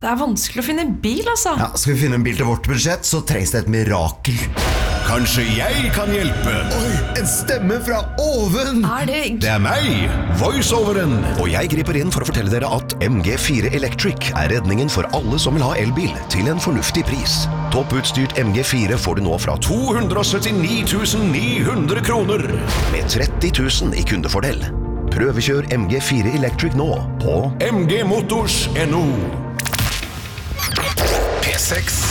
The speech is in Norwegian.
Det vanskelig å finne bil, altså. Ja, skal vi finne en bil til vårt budsjett, så trengs det et mirakel. Kanskje jeg kan hjelpe? Oi, en stemme fra oven! Det meg, voiceoveren. Og jeg griper inn for å fortelle dere at MG4 Electric redningen for alle som vil ha elbil til en fornuftig pris. Topputstyrt MG4 får du nå fra 279 900 kroner. med 30 000 i kundefordel. Prøvekjør MG4 Electric nå på mgmotors.no. P6